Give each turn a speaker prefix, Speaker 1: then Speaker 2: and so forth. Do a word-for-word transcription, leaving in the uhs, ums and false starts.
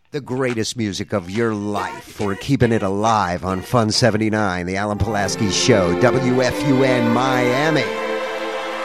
Speaker 1: The greatest music of your life. We're keeping it alive on Fun seventy-nine, the Alan Pulaski Show, W F U N Miami.